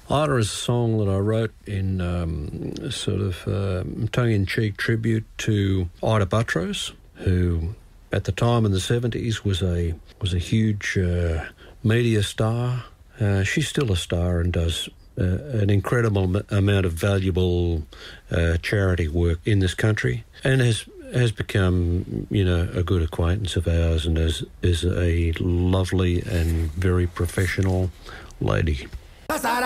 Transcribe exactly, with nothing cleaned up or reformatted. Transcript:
Ida is a song that I wrote in um, sort of uh, tongue-in-cheek tribute to Ita Buttrose, who at the time in the seventies was a was a huge uh, media star. Uh, she's still a star and does uh, an incredible m- amount of valuable uh, charity work in this country, and has has become, you know, a good acquaintance of ours, and is is a lovely and very professional lady.